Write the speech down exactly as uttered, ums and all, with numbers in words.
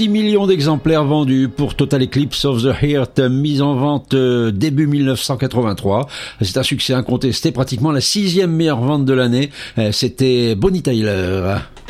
dix millions d'exemplaires vendus pour Total Eclipse of the Heart, mise en vente euh, début mille neuf cent quatre-vingt-trois. C'est un succès incontesté, pratiquement la sixième meilleure vente de l'année. Euh, C'était Bonnie Tyler.